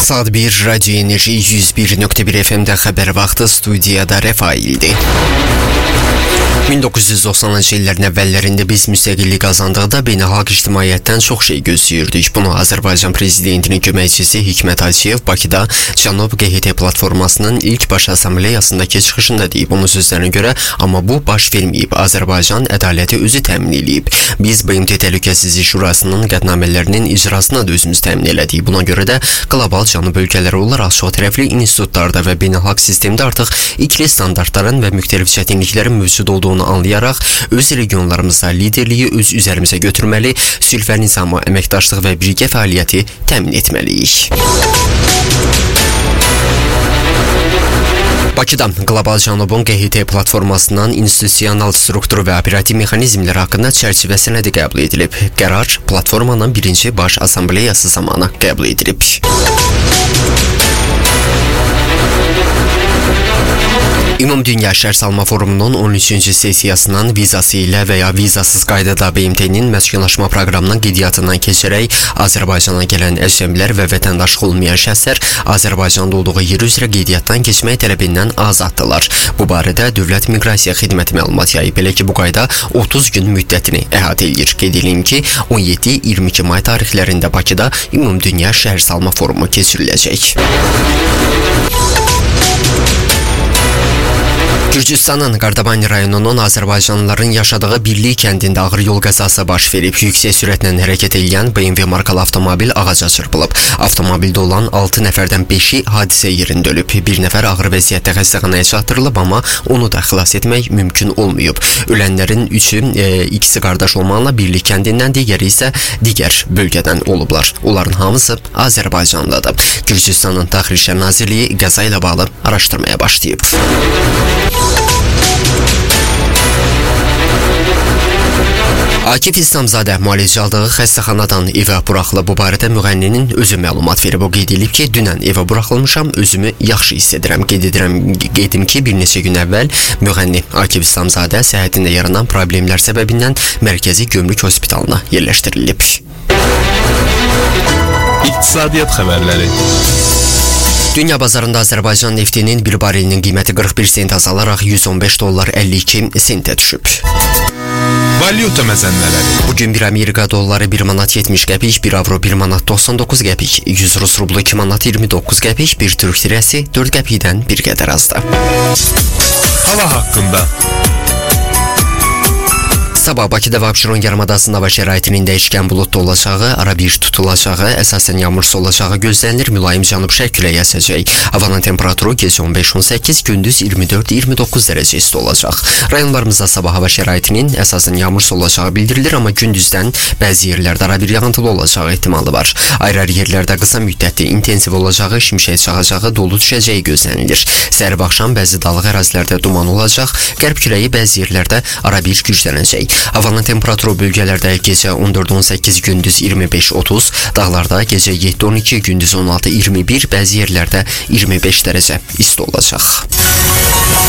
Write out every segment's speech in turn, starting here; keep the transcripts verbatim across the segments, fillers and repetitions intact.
Saat bir Radyo Enerji yüz bir nokta bir F M'de haber vaxtı, studiyada Rəfaildir. min doqquz yüz doxsanıncı illərin əvvəllərində biz müstəqillik qazandıqda beynəlxalq ictimaiyyətdən çox şey gözləyirdik. Bunu Azərbaycan prezidentinin köməkçisi Hikmət Hacıyev Bakıda Cənub Q H T platformasının ilk baş assambleyasındakı çıxışında deyib. Onun sözlərinə görə, amma bu baş verməyib. Azərbaycan ədaləti özü təmin edib. Biz B M T Təhlükəsizlik Şurasının qətnamələrinin icrasına da özümüz təmin elədik. Buna görə də qlobal Cənub ölkələri olaraq çox tərəfli institutlarda və beynəlxalq sistemdə artıq ikili standartların və müxtəlif çətinliklərin mövcud olduğunu anlayaraq öz regionlarımızda liderliyi öz üzərimizə götürməli, sülh və nizamı, əməkdaşlıq və birgə fəaliyyəti təmin etməliyik. Bakıda qlobal Cənubun Q H T platformasından institusional strukturu və operativ mexanizmlər haqqında çərçivə sənədi qəbul edilib. Qərar platformanın birinci baş assambleyası zamanı qəbul edilib. Ümumdünya Şərh Salma Forumunun on üçüncü sessiyasının vizası ilə və ya vizasız qaydada B M T-nin məskunlaşma proqramının qeydiyyatından keçərək Azərbaycana gələn əcnəbilər və vətəndaşlıq olmayan şəxslər Azərbaycanda olduğu yer üzrə qeydiyyatdan keçmək tələbindən azaddılar. Bu barədə Dövlət Miqrasiya Xidməti məlumat yayıb. Belə ki, bu qayda otuz gün müddətini əhatə edir. Qeyd edeyim ki, on yeddi iyirmi iki may tarixlərində Bakıda Ümumdünya Şərh Salma Forumu keçiriləcək. Gürcüstanın Qardaban rayonunun Azərbaycanlıların yaşadığı Birlik kəndində ağır yol qəzası baş verib. Yüksək sürətlə hərəkət edən B M W markalı avtomobil ağaca çırpılıb. Avtomobildə olan altı nəfərdən beşi hadisə yerində ölüb. Bir nəfər ağır vəziyyətdə xəstəxanaya çatdırılıb, amma onu da xilas etmək mümkün olmayıb. Ölənlərin üçü, e, ikisi qardaş olmaqla Birlik kəndindən, digəri isə digər bölgədən olublar. Onların hamısı Azərbaycanlıdır. Gürcüstanın Daxili İşlər Nazirliyi qəza ilə bağlı araşdırmaya başlayıb. Akif İslamzadə müalicə aldığı xəstəxanadan evə buraxılıb. Bu barədə müğənninin özü məlumat verib. O qeyd edib ki, dünən evə buraxılmışam, özümü yaxşı hiss edirəm. Qeyd edirəm, qeydim ki, bir neçə gün əvvəl müğənni Akif İslamzadə səhhətində yaranan problemlər səbəbindən Mərkəzi Gömrük Hospitalına yerləşdirilib. İqtisadiyyat xəbərləri. Dünya bazarında Azərbaycan neftinin bir barelinin qiyməti qırx bir sent azalaraq yüz on beş dollar əlli iki sentə düşüb. Valyuta məzənləri. Bugün bir Amerika dolları bir manat yetmiş qəpik, bir avro bir manat doxsan doqquz qəpik, yüz rus rublu iki manat iyirmi doqquz qəpik, bir türk lirəsi dörd qəpikdən bir qədər azdır. Hava haqqında. Sabah Bakıda və Abşeron yarımadasında hava şəraitinin dəyişkən buludlu olacağı, ara bir tutulacağı, əsasən yağmursuz olacağı gözlənilir. Mülayim cənub-şərq küləyi əsəcək. Havanın temperaturu gecə on beş on səkkiz, gündüz iyirmi dörd iyirmi doqquz dərəcə isti olacaq. Rayonlarımızda sabah hava şəraitinin əsasən yağmursuz olacağı bildirilir, amma gündüzdən bəzi yerlərdə ara bir yağıntılı olacağı ehtimalı var. Ayrı-ayrı yerlərdə qısa müddətli intensiv olacağı, şimşək çaxacağı, dolu düşəcəyi gözlənilir. Səhər və axşam bəzi dağlıq ərazilərdə duman olacaq, qərb küləyi bəzi yerlərdə ara bir güclənəcək. Havanın temperaturu bölgələrdə gecə on dörd on səkkiz, gündüz iyirmi beş otuz, dağlarda gecə yeddi on iki, gündüz on altı iyirmi bir, bəzi yerlərdə iyirmi beş dərəcə isti olacaq.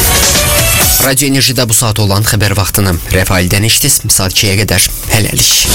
Radyo Enerjidə bu saat olan xəbər vaxtını Rəfaildən eşitdiniz. Saat ikiyə qədər hələlik.